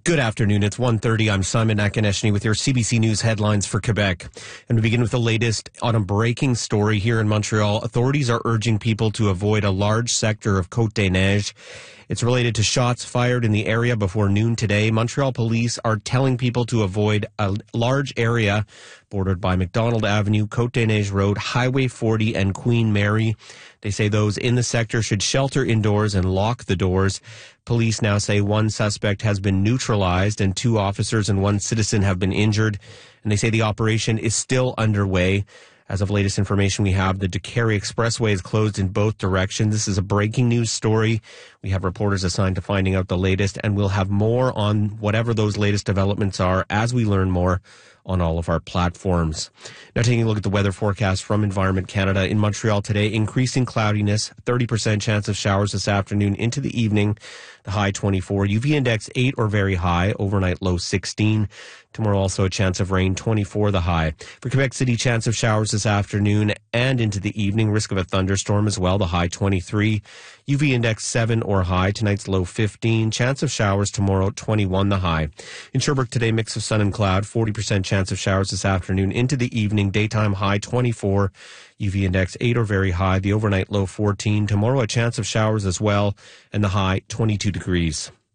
Good afternoon. It's 1:30. I'm Simon Akineshny with your CBC News headlines for Quebec. And we begin with the latest on a breaking story here in Montreal. Authorities are urging people to avoid a large sector of Côte-des-Neiges. It's related to shots fired in the area before noon today. Montreal police are telling people to avoid a large area bordered by McDonald Avenue, Côte-des-Neiges Road, Highway 40, and Queen Mary. They say those in the sector should shelter indoors and lock the doors. Police now say one suspect has been neutralized and 2 officers and 1 citizen have been injured. And they say the operation is still underway. As of latest information we have, the Décarie Expressway is closed in both directions. This is a breaking news story. We have reporters assigned to finding out the latest, and we'll have more on whatever those latest developments are as we learn more on all of our platforms. Now taking a look at the weather forecast from Environment Canada. In Montreal today, increasing cloudiness, 30% chance of showers this afternoon into the evening, the high 24. UV index 8 or very high, overnight low 16. Tomorrow also a chance of rain, 24 the high. For Quebec City, chance of showers this afternoon and into the evening, risk of a thunderstorm as well, the high 23. UV index 7 or high, tonight's low 15. Chance of showers tomorrow, 21 the high. In Sherbrooke today, mix of sun and cloud, 40% chance of showers this afternoon into the evening, daytime high 24. UV index 8 or very high, the overnight low 14. Tomorrow a chance of showers as well, and the high 22 degrees.